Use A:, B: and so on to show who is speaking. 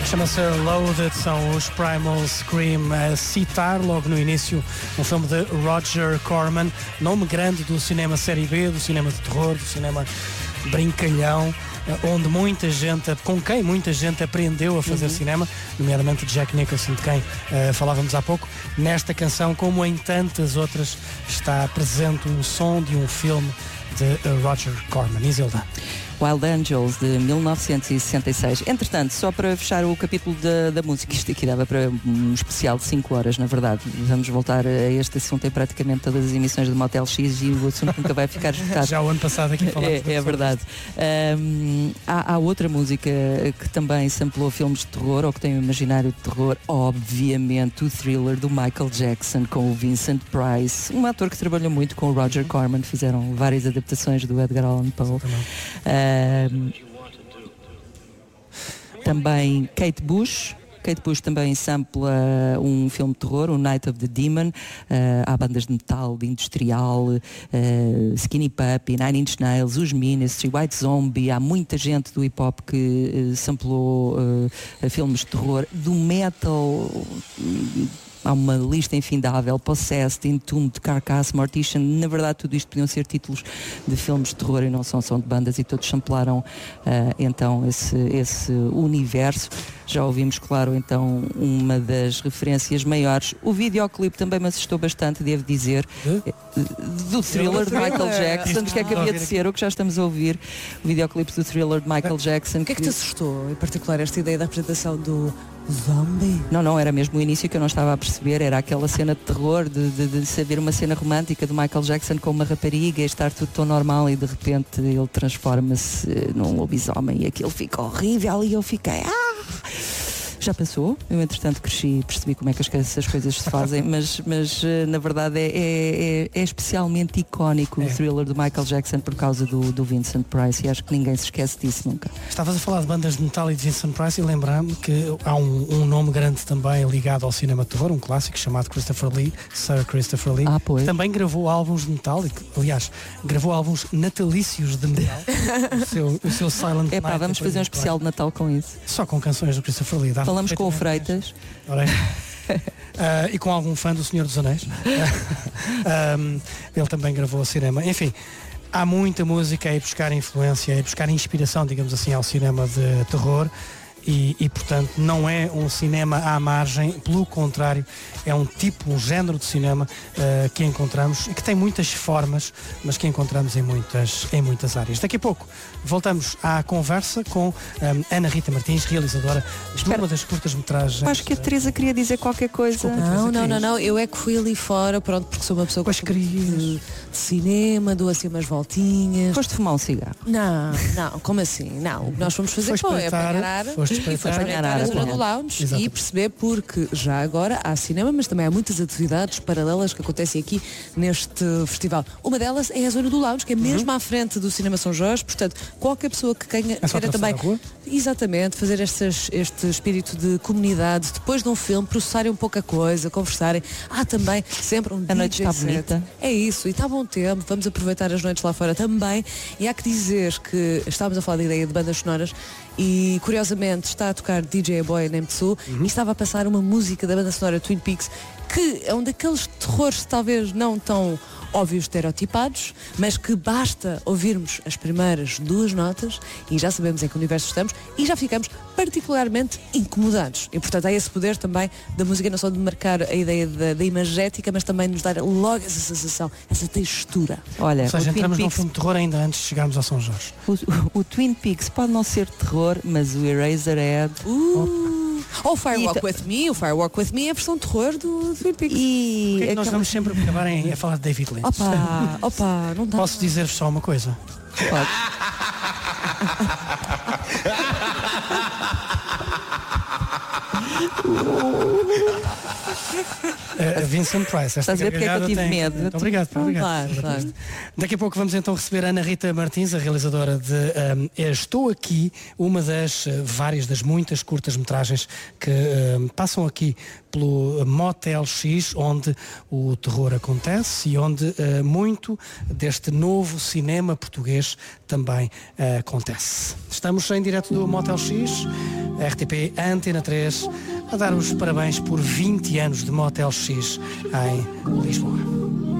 A: Chama-se Loaded, são os Primal Scream a citar logo no início um filme de Roger Corman, nome grande do cinema série B, do cinema de terror, do cinema brincalhão, onde com quem muita gente aprendeu a fazer cinema, nomeadamente Jack Nicholson, de quem falávamos há pouco. Nesta canção, como em tantas outras, está presente o som de um filme de Roger Corman. Isilda.
B: Wild Angels, de 1966. Entretanto, só para fechar o capítulo da música, isto aqui dava para um especial de 5 horas, na verdade. Vamos voltar a este assunto em praticamente todas as emissões do Motel X e o assunto nunca vai ficar esgotado.
A: Já o ano passado aqui falámos.
B: É verdade. Há outra música que também samplou filmes de terror, ou que tem um imaginário de terror, obviamente o Thriller do Michael Jackson com o Vincent Price, um ator que trabalhou muito com o Roger Corman, fizeram várias adaptações do Edgar Allan Poe. Também Kate Bush também sampla um filme de terror, o Night of the Demon. Há bandas de metal, de industrial, Skinny Puppy, Nine Inch Nails, os Ministry, White Zombie. Há muita gente do hip hop que samplou filmes de terror. Do metal há uma lista infindável: Possessed, Entombed, Carcass, Mortician. Na verdade, tudo isto podiam ser títulos de filmes de terror e não são de bandas, e todos samplaram então esse universo. Já ouvimos, claro, então uma das referências maiores. O videoclipe também me assustou bastante, devo dizer, do Thriller de Michael Jackson, que é que havia de ser o que já estamos a ouvir. O videoclipe do Thriller de Michael Jackson.
C: O que é que te assustou, em particular, esta ideia da apresentação do zombie?
B: Não, era mesmo o início que eu não estava a perceber. Era aquela cena de terror, de saber uma cena romântica do Michael Jackson com uma rapariga e estar tudo tão normal, e de repente ele transforma-se num lobisomem e aquilo fica horrível e eu fiquei... Já passou, eu entretanto cresci e percebi como é que essas coisas se fazem, mas na verdade é especialmente icónico o Thriller do Michael Jackson por causa do Vincent Price, e acho que ninguém se esquece disso nunca.
A: Estavas a falar de bandas de metal e de Vincent Price, e lembrar-me que há um nome grande também ligado ao cinema de terror, um clássico chamado Sir Christopher Lee, que também gravou álbuns de metal, aliás, gravou álbuns natalícios de metal. o seu Silent Night.
B: Vamos fazer um especial de Natal com isso.
A: Só com canções do Christopher Lee.
B: Falamos com o Freitas.
A: E com algum fã do Senhor dos Anéis. Ele também gravou o cinema. Enfim, há muita música a ir buscar influência, a ir buscar inspiração, digamos assim, ao cinema de terror. E portanto não é um cinema à margem, pelo contrário, é um género de cinema que encontramos e que tem muitas formas, mas que encontramos em muitas áreas. Daqui a pouco voltamos à conversa com Ana Rita Martins, realizadora de uma das curtas-metragens.
B: Acho que a Teresa queria dizer qualquer coisa.
C: Desculpa, não, eu é que fui ali fora, pronto, porque sou uma pessoa de cinema, dou assim umas voltinhas.
B: Foste fumar um cigarro?
C: Não, como assim? Não, o que nós fomos fazer foi apanhar a zona do lounge. Exatamente. E perceber, porque já agora há cinema, mas também há muitas atividades paralelas que acontecem aqui neste festival. Uma delas é a zona do lounge, que é mesmo à frente do Cinema São Jorge, portanto, qualquer pessoa que queira também fazer este espírito de comunidade, depois de um filme, processarem um pouco a coisa, conversarem. Há também sempre um
B: a noite está bonita.
C: É isso, e está bom tempo, vamos aproveitar as noites lá fora também. E há que dizer que estávamos a falar da ideia de bandas sonoras e curiosamente está a tocar DJ Boy Nemtsu e estava a passar uma música da banda sonora Twin Peaks, que é um daqueles terrores talvez não tão óbvios, estereotipados, mas que basta ouvirmos as primeiras 2 notas e já sabemos em que universo estamos e já ficamos particularmente incomodados. E portanto há esse poder também da música, não só de marcar a ideia da imagética, mas também de nos dar logo essa sensação, essa textura.
A: Olha, ou seja, entramos num filme de terror ainda antes de chegarmos ao São Jorge.
B: O Twin Peaks pode não ser terror, mas o Eraserhead...
C: Ou Firewalk With Me, o Firewalk With Me é a versão terror do Twin Peaks.
A: E é que nós vamos sempre acabar a falar de David Lynch.
C: Opa, não dá.
A: Posso dizer-vos só uma coisa?
B: Pode.
A: Vincent Price, esta gargalhada
B: tem... medo.
A: Muito obrigado.
C: Claro.
A: Daqui a pouco vamos então receber a Ana Rita Martins, a realizadora de Estou Aqui, uma das várias, das muitas curtas-metragens que passam aqui pelo Motel X, onde o terror acontece e onde muito deste novo cinema português também acontece. Estamos em direto do Motel X a RTP Antena 3 a dar os parabéns por 20 anos de Motel X em Lisboa.